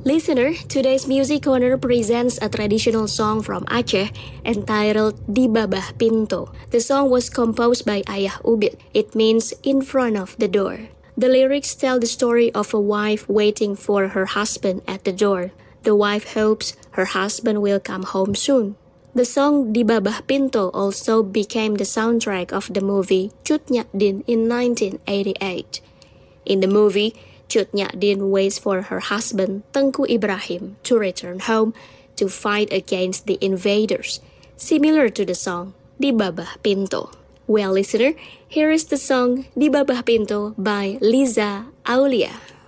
Listener, today's Music Corner presents a traditional song from Aceh entitled Di Babah Pinto. The song was composed by Ayah Ubid. It means in front of the door. The lyrics tell the story of a wife waiting for her husband at the door. The wife hopes her husband will come home soon. The song Di Babah Pinto also became the soundtrack of the movie Cut Nyak Dien in 1988. In the movie, Cut Nyak Dien waits for her husband Tengku Ibrahim to return home to fight against the invaders, similar to the song Di Babah Pinto. Well, listener, here is the song Di Babah Pinto by Liza Aulia.